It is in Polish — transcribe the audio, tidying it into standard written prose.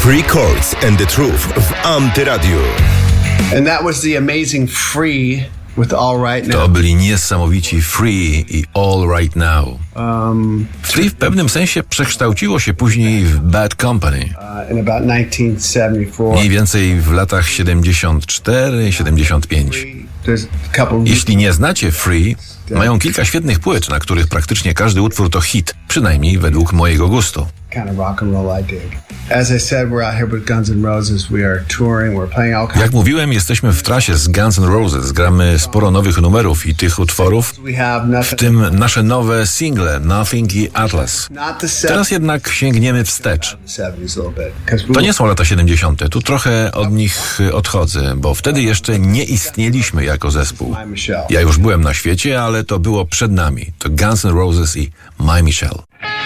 Free Chords and the Truth w Antyradiu. And that was the amazing Free with All Right Now. To byli niesamowici Free i All Right Now. Free w pewnym sensie przekształciło się później w Bad Company. In about 1974. Mniej więcej w latach 74-75. Jeśli nie znacie Free, mają kilka świetnych płyt, na których praktycznie każdy utwór to hit, przynajmniej według mojego gustu. Jak mówiłem, jesteśmy w trasie z Guns N' Roses, gramy sporo nowych numerów i tych utworów, w tym nasze nowe single Nothing i Atlas. Teraz jednak sięgniemy wstecz. To nie są lata 70. Tu trochę od nich odchodzę, bo wtedy jeszcze nie istnieliśmy jako zespół. Ja już byłem na świecie, ale to było przed nami. To Guns N' Roses i My Michelle.